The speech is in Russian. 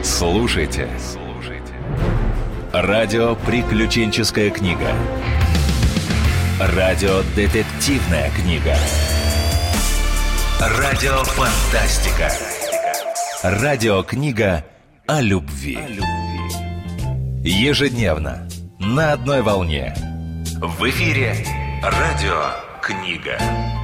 Слушайте. Радио «Приключенческая книга». Радио «Детективная книга». Радио «Фантастика». Радиокнига о любви. Ежедневно на одной волне. В эфире «Радиокнига».